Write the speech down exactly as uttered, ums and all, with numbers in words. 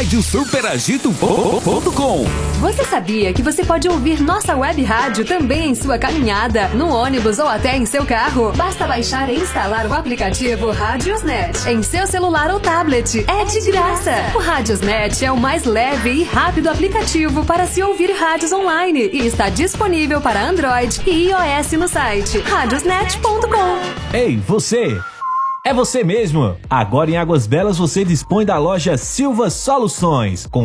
rádio super agito ponto com. Você sabia que você pode ouvir nossa web rádio também em sua caminhada, no ônibus ou até em seu carro? Basta baixar e instalar o aplicativo Radiosnet em seu celular ou tablet. É de graça! O Radiosnet é o mais leve e rápido aplicativo para se ouvir rádios online e está disponível para Android e iOS no site radiosnet ponto com. Ei, você! É você mesmo! Agora em Águas Belas você dispõe da loja Silva Soluções, com